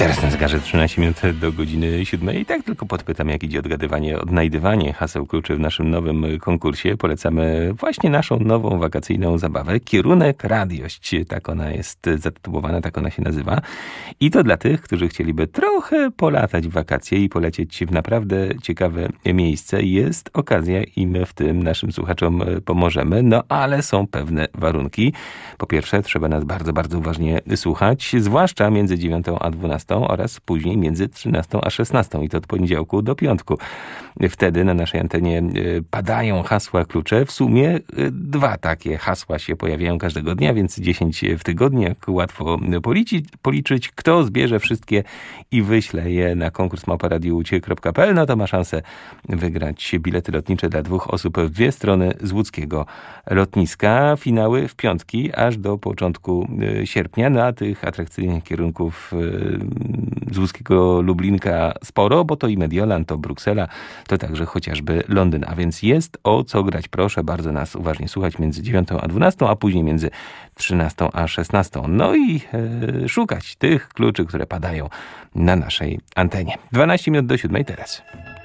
Teraz na zegarze 13 minut do godziny 7. I tak tylko podpytam, jak idzie odnajdywanie haseł kluczy w naszym nowym konkursie. Polecamy właśnie naszą nową wakacyjną zabawę. Kierunek Radiość. Tak ona jest zatytułowana, tak ona się nazywa. I to dla tych, którzy chcieliby trochę polatać w wakacje i polecieć w naprawdę ciekawe miejsce. Jest okazja i my w tym naszym słuchaczom pomożemy. No ale są pewne warunki. Po pierwsze, trzeba nas bardzo, bardzo uważnie słuchać, zwłaszcza między 9 a 12 oraz później między 13 a 16 i to od poniedziałku do piątku. Wtedy na naszej antenie padają hasła klucze. W sumie 2 takie hasła się pojawiają każdego dnia, więc 10 w tygodniu, jak łatwo policzyć. Kto zbierze wszystkie i wyśle je na konkurs małparadioucie.pl, no to ma szansę wygrać bilety lotnicze dla 2 osób w 2 strony z łódzkiego lotniska. Finały w piątki, aż do początku sierpnia. Na tych atrakcyjnych kierunków z łódzkiego Lublinka sporo, bo to i Mediolan, to Bruksela, to także chociażby Londyn. A więc jest o co grać. Proszę bardzo nas uważnie słuchać między 9 a 12, a później między 13 a 16. No i szukać tych kluczy, które padają na naszej antenie. 12 minut do 7 teraz.